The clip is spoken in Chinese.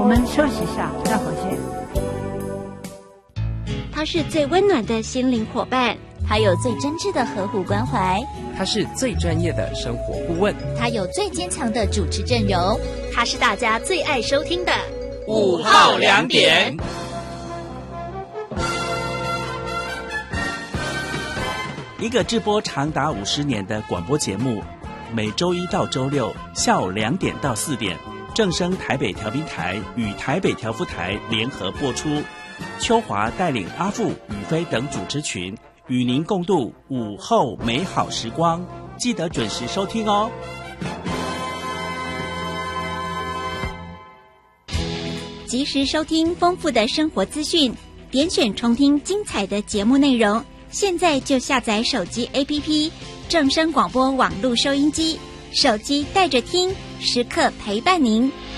们休息一下，再回见。 他是最温暖的心灵伙伴， 他有最真挚的呵护关怀， 他是最专业的生活顾问， 他有最坚强的主持阵容， 他是大家最爱收听的 5号2点。 一个直播长达50年的广播节目，每周一到周六下午2点到4点，正声台北调频台与台北调夫台联合播出。秋华带领阿富、宇飞等主持群，与您共度午后美好时光，记得准时收听哦。 及时收听丰富的生活资讯，点选重听精彩的节目内容。现在就下载手机 APP 正声广播网络收音机，手机带着听，时刻陪伴您。